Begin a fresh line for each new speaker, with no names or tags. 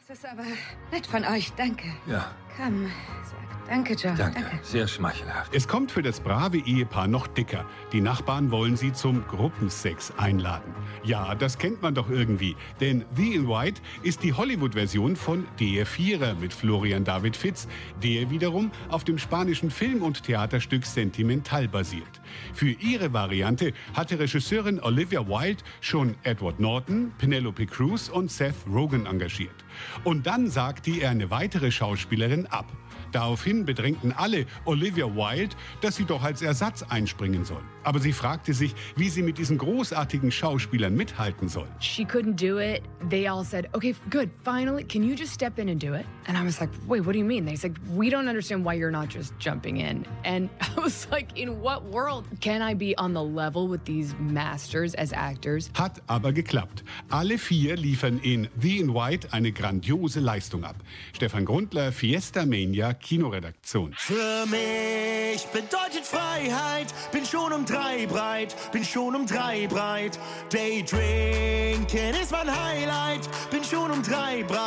Das ist aber nett von euch, danke.
Ja.
Komm, sag danke, Joe.
Danke. Sehr schmeichelhaft.
Es kommt für das brave Ehepaar noch dicker. Die Nachbarn wollen sie zum Gruppensex einladen. Ja, das kennt man doch irgendwie. Denn The in White ist die Hollywood-Version von Der Vierer mit Florian David Fitz, der wiederum auf dem spanischen Film- und Theaterstück Sentimental basiert. Für ihre Variante hatte Regisseurin Olivia Wilde schon Edward Norton, Penelope Cruz und Seth Rogen engagiert. Und dann sagte er eine weitere Schauspielerin ab. Daraufhin bedrängten alle Olivia Wilde, dass sie doch als Ersatz einspringen soll. Aber sie fragte sich, wie sie mit diesen großartigen Schauspielern mithalten soll.
She couldn't do it. They all said, okay, good, finally, can you just step in and do it? And I was like, wait, what do you mean? They said, we don't understand why you're not just jumping in. And I was like, in what world can I be on the level with these masters as actors?
Hat aber geklappt. Alle vier liefern in The in White eine grandiose Leistung ab. Stefan Grundler, Fiesta Mania, Kinoredaktion.
Für mich bedeutet Freiheit, bin schon um 3 breit, bin schon um 3 breit. Daydrinken ist mein Highlight, bin schon um 3 breit.